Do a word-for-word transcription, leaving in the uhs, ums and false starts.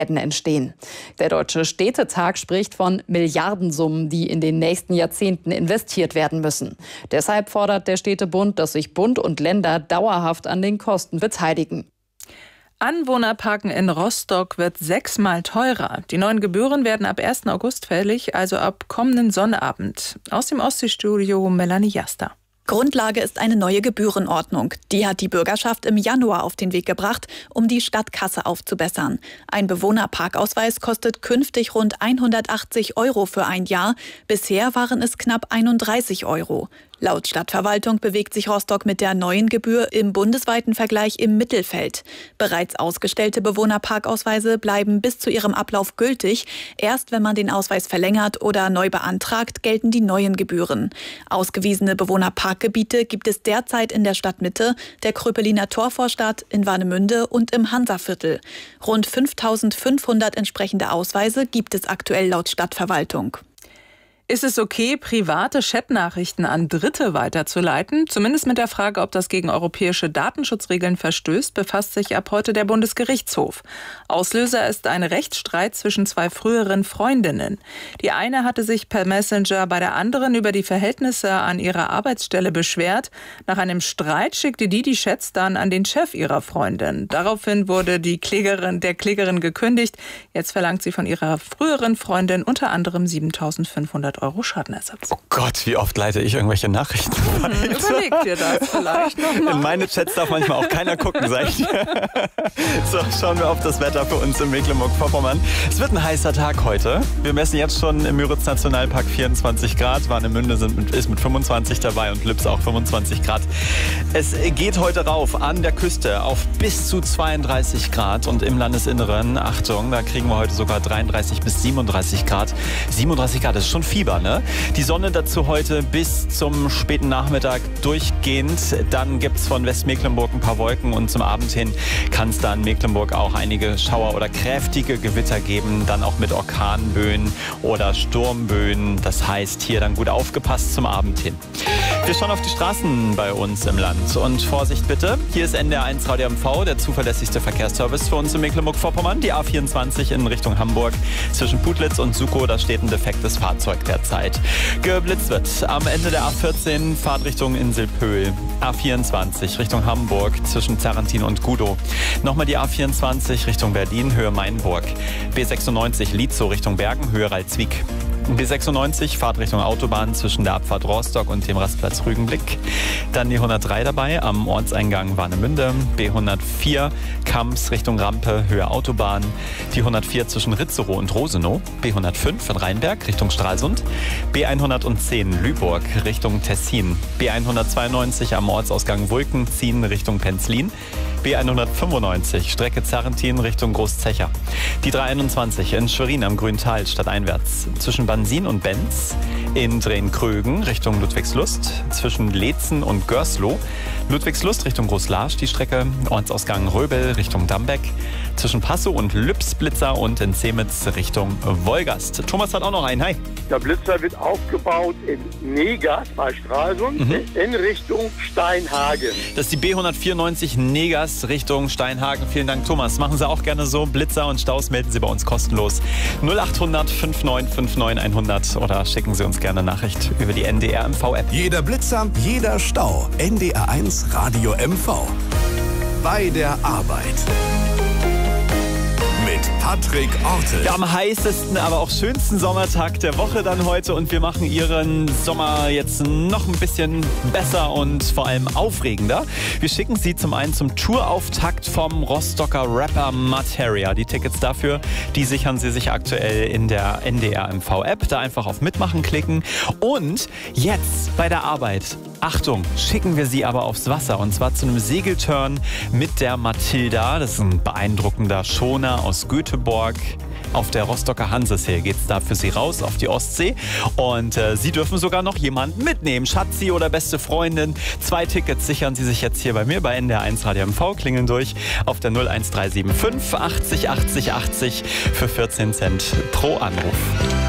entstehen. Der Deutsche Städtetag spricht von Milliardensummen, die in den nächsten Jahrzehnten investiert werden müssen. Deshalb fordert der Städtebund, dass sich Bund und Länder dauerhaft an den Kosten beteiligen. Anwohnerparken in Rostock wird sechsmal teurer. Die neuen Gebühren werden ab ersten August fällig, also ab kommenden Sonnabend. Aus dem Ostseestudio Melanie Jaster. Grundlage ist eine neue Gebührenordnung. Die hat die Bürgerschaft im Januar auf den Weg gebracht, um die Stadtkasse aufzubessern. Ein Bewohnerparkausweis kostet künftig rund hundertachtzig Euro für ein Jahr. Bisher waren es knapp einunddreißig Euro. Laut Stadtverwaltung bewegt sich Rostock mit der neuen Gebühr im bundesweiten Vergleich im Mittelfeld. Bereits ausgestellte Bewohnerparkausweise bleiben bis zu ihrem Ablauf gültig. Erst wenn man den Ausweis verlängert oder neu beantragt, gelten die neuen Gebühren. Ausgewiesene Bewohnerparkgebiete gibt es derzeit in der Stadtmitte, der Kröpeliner Torvorstadt, in Warnemünde und im Hansaviertel. Rund fünftausendfünfhundert entsprechende Ausweise gibt es aktuell laut Stadtverwaltung. Ist es okay, private Chatnachrichten an Dritte weiterzuleiten? Zumindest mit der Frage, ob das gegen europäische Datenschutzregeln verstößt, befasst sich ab heute der Bundesgerichtshof. Auslöser ist ein Rechtsstreit zwischen zwei früheren Freundinnen. Die eine hatte sich per Messenger bei der anderen über die Verhältnisse an ihrer Arbeitsstelle beschwert. Nach einem Streit schickte die die Chats dann an den Chef ihrer Freundin. Daraufhin wurde die Klägerin, der Klägerin gekündigt. Jetzt verlangt sie von ihrer früheren Freundin unter anderem siebentausendfünfhundert Euro Schadenersatz. Oh Gott, wie oft leite ich irgendwelche Nachrichten weiter? Hm, überleg dir das vielleicht nochmal. In meine Chats darf manchmal auch keiner gucken, sag ich dir. So, schauen wir auf das Wetter für uns in Mecklenburg-Vorpommern. Es wird ein heißer Tag heute. Wir messen jetzt schon im Müritz-Nationalpark vierundzwanzig Grad. Warnemünde sind mit, ist mit fünfundzwanzig dabei und Lips auch fünfundzwanzig Grad. Es geht heute rauf an der Küste auf bis zu zweiunddreißig Grad und im Landesinneren, Achtung, da kriegen wir heute sogar dreiunddreißig bis siebenunddreißig Grad. siebenunddreißig Grad, das ist schon Fieber. Ne? Die Sonne dazu heute bis zum späten Nachmittag durchgehend. Dann gibt es von Westmecklenburg ein paar Wolken und zum Abend hin kann es da in Mecklenburg auch einige Schauer oder kräftige Gewitter geben. Dann auch mit Orkanböen oder Sturmböen. Das heißt, hier dann gut aufgepasst zum Abend hin. Wir schauen auf die Straßen bei uns im Land. Und Vorsicht bitte, hier ist N D R eins Radio M V, der zuverlässigste Verkehrsservice für uns in Mecklenburg-Vorpommern. Die A vierundzwanzig in Richtung Hamburg zwischen Putlitz und Sukow, da steht ein defektes Fahrzeug derzeit. Geblitzt wird am Ende der A vierzehn, Fahrtrichtung Inselpöhl. A vierundzwanzig Richtung Hamburg zwischen Zerrentin und Gudow. Nochmal die A vierundzwanzig Richtung Berlin, Höhe Mainburg. B sechsundneunzig Lietzow Richtung Bergen, Höhe Ralswiek. B sechsundneunzig, Fahrtrichtung Autobahn zwischen der Abfahrt Rostock und dem Rastplatz Rügenblick. Dann die hundertdrei dabei am Ortseingang Warnemünde. B hundertvier, Kamps Richtung Rampe, Höhe Autobahn. Die hundertvier zwischen Ritzerow und Rosenow. B hundertfünf von Rheinberg Richtung Stralsund. B hundertzehn Lüborg Richtung Tessin. B hundertzweiundneunzig am Ortsausgang Wulken-Ziehen Richtung Penzlin. B hundertfünfundneunzig, Strecke Zerrentin Richtung Großzecher. Die dreihunderteinundzwanzig in Schwerin am Grüntal stadteinwärts. Zwischen Bansin und Benz. In Drehn-Krögen Richtung Ludwigslust. Zwischen Leetzen und Görsloh. Ludwigslust Richtung Großlarsch die Strecke. Ortsausgang Röbel Richtung Dambeck. Zwischen Passow und Lübsblitzer und in Zemitz Richtung Wolgast. Thomas hat auch noch einen. Hi. Der Blitzer wird aufgebaut in Negas bei Stralsund mhm. in Richtung Steinhagen. Das ist die B hundertvierundneunzig Negas Richtung Steinhagen. Vielen Dank, Thomas. Machen Sie auch gerne so. Blitzer und Staus melden Sie bei uns kostenlos. null achthundert fünfundneunzig neunundfünfzig hundert oder schicken Sie uns gerne eine Nachricht über die N D R M V-App. Jeder Blitzer, jeder Stau. N D R eins Radio M V. Bei der Arbeit. Mit Patrick Ortel. Ja, am heißesten, aber auch schönsten Sommertag der Woche dann heute. Und wir machen Ihren Sommer jetzt noch ein bisschen besser und vor allem aufregender. Wir schicken Sie zum einen zum Tourauftakt vom Rostocker Rapper Materia. Die Tickets dafür, die sichern Sie sich aktuell in der N D R M V-App. Da einfach auf Mitmachen klicken. Und jetzt bei der Arbeit, Achtung, schicken wir Sie aber aufs Wasser. Und zwar zu einem Segelturn mit der Matilda. Das ist ein beeindruckender Schoner aus Göteborg. Auf der Rostocker Hansesee geht es da für Sie raus auf die Ostsee. Und äh, Sie dürfen sogar noch jemanden mitnehmen. Schatzi oder beste Freundin. Zwei Tickets sichern Sie sich jetzt hier bei mir bei N D R eins Radio M V. Klingeln durch auf der null eins drei sieben fünf achtzig achtzig achtzig für vierzehn Cent pro Anruf.